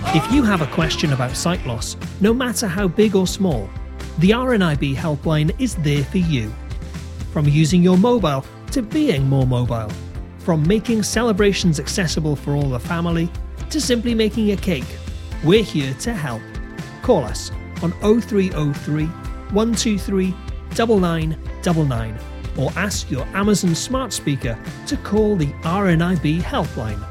If you have a question about sight loss, no matter how big or small, the RNIB helpline is there for you. From using your mobile to being more mobile, from making celebrations accessible for all the family to simply making a cake, we're here to help. Call us on 0303 123 9999 or ask your Amazon smart speaker to call the RNIB helpline.